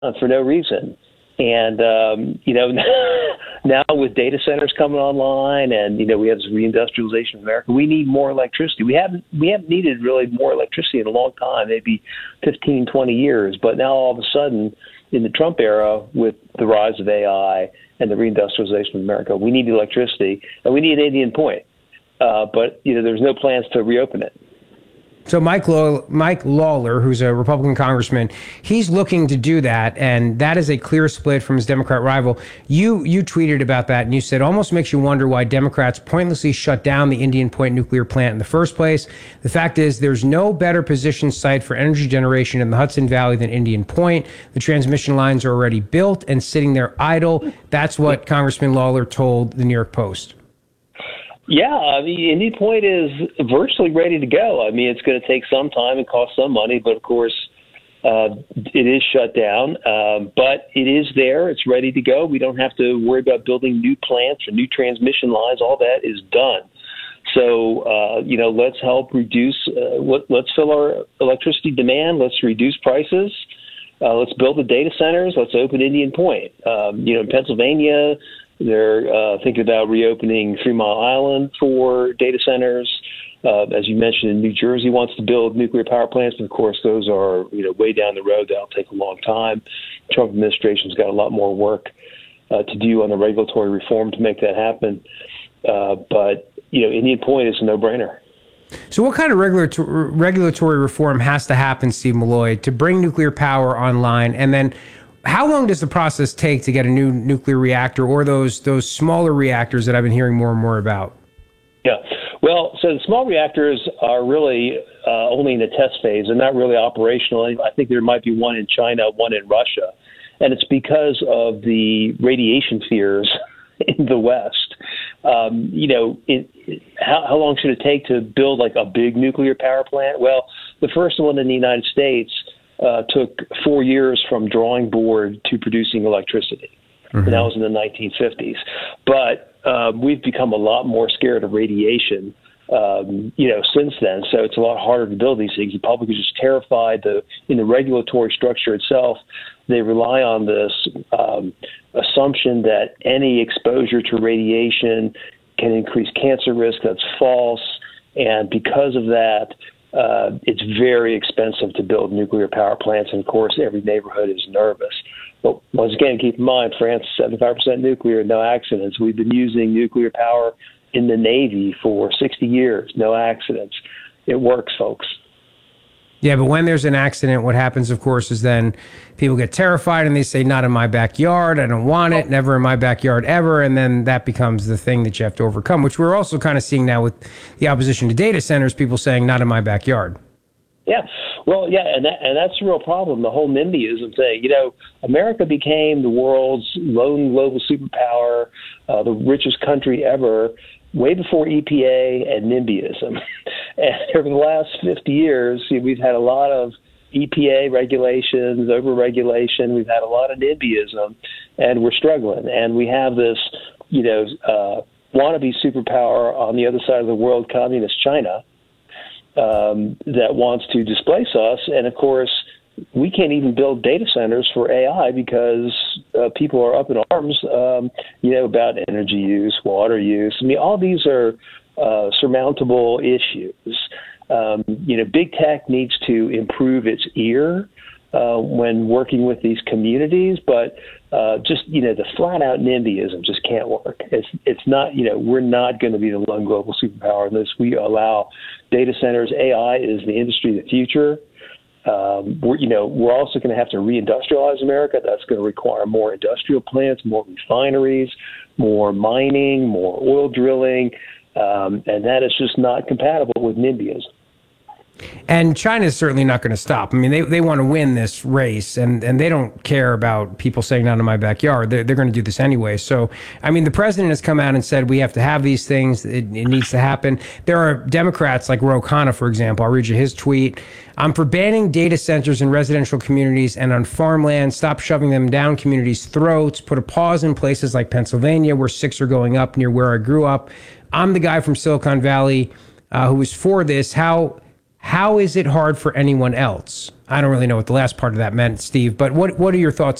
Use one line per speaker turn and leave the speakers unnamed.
for no reason. And, now with data centers coming online and, we have this reindustrialization of America, we need more electricity. We haven't needed really more electricity in a long time, maybe 15, 20 years. But now all of a sudden, in the Trump era, with the rise of AI and the reindustrialization of America, we need electricity and we need Indian Point. But, there's no plans to reopen it.
So Mike Lawler, who's a Republican congressman, he's looking to do that, and that is a clear split from his Democrat rival. You tweeted about that, and you said, almost makes you wonder why Democrats pointlessly shut down the Indian Point nuclear plant in the first place. The fact is, there's no better positioned site for energy generation in the Hudson Valley than Indian Point. The transmission lines are already built and sitting there idle. That's what Congressman Lawler told the New York Post.
Yeah, Indian Point is virtually ready to go. It's going to take some time and cost some money, but of course, it is shut down. But it is there. It's ready to go. We don't have to worry about building new plants or new transmission lines. All that is done. So, let's help reduce, let's fill our electricity demand. Let's reduce prices. Let's build the data centers. Let's open Indian Point. In Pennsylvania, they're thinking about reopening 3 Mile Island for data centers. As you mentioned, New Jersey wants to build nuclear power plants, but of course those are way down the road. That'll take a long time. Trump administration's got a lot more work to do on the regulatory reform to make that happen. But Indian Point is a no-brainer.
So what kind of regulatory reform has to happen, Steve Milloy, to bring nuclear power online? And then how long does the process take to get a new nuclear reactor or those smaller reactors that I've been hearing more and more about?
Yeah. Well, so the small reactors are really only in the test phase. They're not really operational. I think there might be one in China, one in Russia. And it's because of the radiation fears in the West. How long should it take to build like a big nuclear power plant? Well, the first one in the United States took 4 years from drawing board to producing electricity. Mm-hmm. And that was in the 1950s. But we've become a lot more scared of radiation, since then. So it's a lot harder to build these things. The public is just terrified. In the regulatory structure itself, they rely on this assumption that any exposure to radiation can increase cancer risk. That's false. And because of that, it's very expensive to build nuclear power plants, and of course, every neighborhood is nervous. But once again, keep in mind, France is 75% nuclear, no accidents. We've been using nuclear power in the Navy for 60 years, no accidents. It works, folks.
Yeah, but when there's an accident, what happens, of course, is then people get terrified and they say, not in my backyard, I don't want it, never in my backyard ever, and then that becomes the thing that you have to overcome, which we're also kind of seeing now with the opposition to data centers, people saying, not in my backyard.
Yeah, well, yeah, and that's the real problem, the whole NIMBYism thing. America became the world's lone global superpower, the richest country ever, way before EPA and NIMBYism. And over the last 50 years, we've had a lot of EPA regulations, over-regulation. We've had a lot of NIMBYism, and we're struggling. And we have this, wannabe superpower on the other side of the world, communist China, that wants to displace us. And, of course, we can't even build data centers for AI because people are up in arms, about energy use, water use. All these are surmountable issues. Big tech needs to improve its ear when working with these communities, but the flat-out NIMBYism just can't work. It's not, we're not going to be the lone global superpower unless we allow data centers. AI is the industry of the future. We're also going to have to reindustrialize America. That's going to require more industrial plants, more refineries, more mining, more oil drilling, and that is just not compatible with NIMBYism.
And China is certainly not going to stop. They want to win this race, and they don't care about people saying not in my backyard. They're going to do this anyway. So, the president has come out and said we have to have these things. It needs to happen. There are Democrats like Ro Khanna, for example. I'll read you his tweet. I'm for banning data centers in residential communities and on farmland. Stop shoving them down communities' throats. Put a pause in places like Pennsylvania where SICs are going up near where I grew up. I'm the guy from Silicon Valley who was for this. How how is it hard for anyone else? I don't really know what the last part of that meant, Steve, but what are your thoughts